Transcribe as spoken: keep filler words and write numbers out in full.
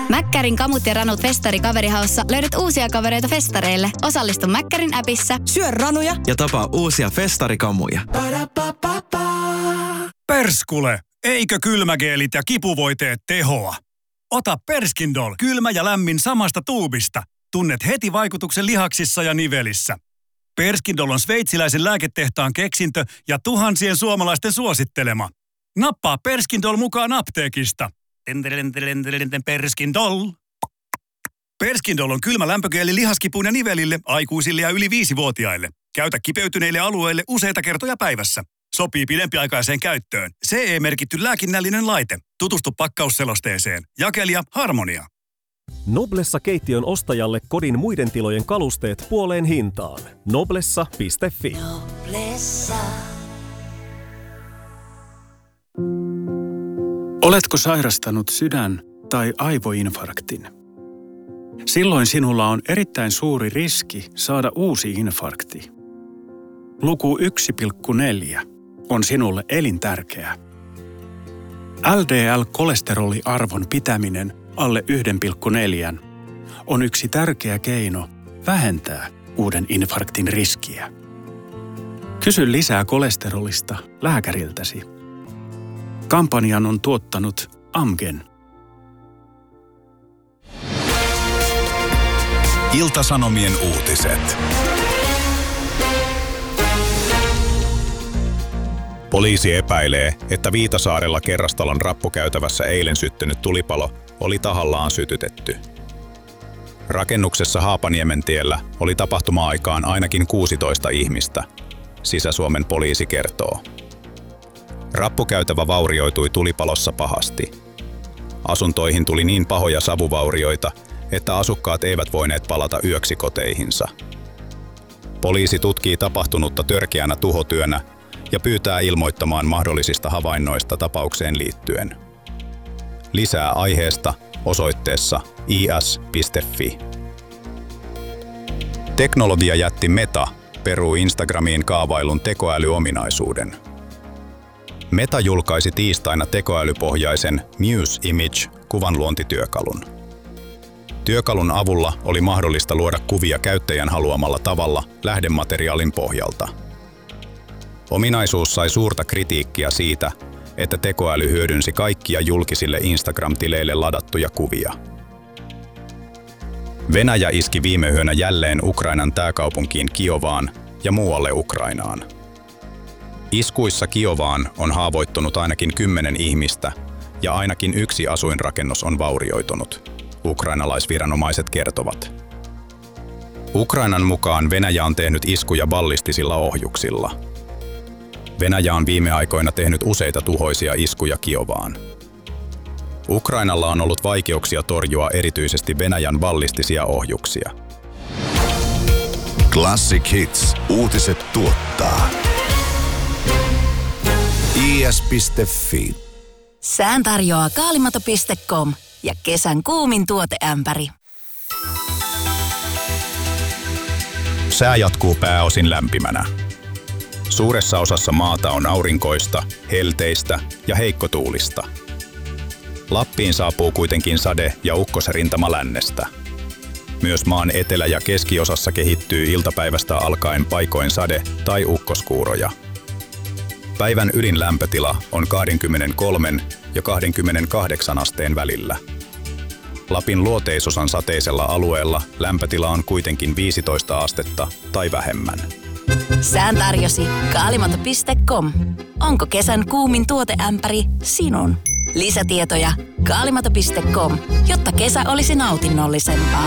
Mäkkärin kamut ja ranut festari kaverihaussa löydät uusia kavereita festareille. Osallistu Mäkkärin appissa. Syö ranuja ja tapaa uusia festarikamuja. Perskule! Eikö kylmägeelit ja kipuvoiteet tehoa? Ota Perskindol kylmä ja lämmin samasta tuubista. Tunnet heti vaikutuksen lihaksissa ja nivelissä. Perskindol on sveitsiläisen lääketehtaan keksintö ja tuhansien suomalaisten suosittelema. Nappaa Perskindol mukaan apteekista. Perskindol. Perskindol on kylmä lämpögeeli lihaskipuun ja nivelille, aikuisille ja yli viisivuotiaille. Käytä kipeytyneille alueille useita kertoja päivässä. Sopii pidempiaikaiseen käyttöön. C E-merkitty lääkinnällinen laite. Tutustu pakkausselosteeseen. Jakelija Harmonia. Noblessa keittiön ostajalle kodin muiden tilojen kalusteet puoleen hintaan. Noblessa piste fi. Noblessa. Oletko sairastanut sydän- tai aivoinfarktin? Silloin sinulla on erittäin suuri riski saada uusi infarkti. Luku yksi pilkku neljä on sinulle elintärkeä. L D L-kolesteroliarvon pitäminen alle yksi pilkku neljä on yksi tärkeä keino vähentää uuden infarktin riskiä. Kysy lisää kolesterolista lääkäriltäsi. Kampanjan on tuottanut Amgen. Ilta-Sanomien uutiset. Poliisi epäilee, että Viitasaarella kerrostalon rappukäytävässä eilen syttynyt tulipalo oli tahallaan sytytetty. Rakennuksessa Haapaniemen-tiellä oli tapahtuma-aikaan ainakin kuusitoista ihmistä, Sisä-Suomen poliisi kertoo. Rappukäytävä vaurioitui tulipalossa pahasti. Asuntoihin tuli niin pahoja savuvaurioita, että asukkaat eivät voineet palata yöksi koteihinsa. Poliisi tutkii tapahtunutta törkeänä tuhotyönä ja pyytää ilmoittamaan mahdollisista havainnoista tapaukseen liittyen. Lisää aiheesta osoitteessa i s piste fi. Teknologiajätti Meta peruu Instagramiin kaavailun tekoälyominaisuuden. Meta julkaisi tiistaina tekoälypohjaisen Muse Image-kuvanluontityökalun. Työkalun avulla oli mahdollista luoda kuvia käyttäjän haluamalla tavalla lähdemateriaalin pohjalta. Ominaisuus sai suurta kritiikkiä siitä, että tekoäly hyödynsi kaikkia julkisille Instagram-tileille ladattuja kuvia. Venäjä iski viime yönä jälleen Ukrainan pääkaupunkiin Kiovaan ja muualle Ukrainaan. Iskuissa Kiovaan on haavoittunut ainakin kymmenen ihmistä ja ainakin yksi asuinrakennus on vaurioitunut, ukrainalaisviranomaiset kertovat. Ukrainan mukaan Venäjä on tehnyt iskuja ballistisilla ohjuksilla. Venäjä on viime aikoina tehnyt useita tuhoisia iskuja Kiovaan. Ukrainalla on ollut vaikeuksia torjua erityisesti Venäjän ballistisia ohjuksia. Classic Hits. Uutiset tuottaa i s piste fi. Sään tarjoaa kaalimato piste com ja kesän kuumin tuoteämpäri. Sää jatkuu pääosin lämpimänä. Suuressa osassa maata on aurinkoista, helteistä ja heikkotuulista. Lappiin saapuu kuitenkin sade- ja ukkosrintama lännestä. Myös maan etelä- ja keskiosassa kehittyy iltapäivästä alkaen paikoin sade- tai ukkoskuuroja. Päivän ydinlämpötila on kaksikymmentäkolme ja kaksikymmentäkahdeksan asteen välillä. Lapin luoteisosan sateisella alueella lämpötila on kuitenkin viisitoista astetta tai vähemmän. Sään tarjosi kaalimato piste com. Onko kesän kuumin tuoteämpäri sinun? Lisätietoja kaalimato piste com, jotta kesä olisi nautinnollisempaa.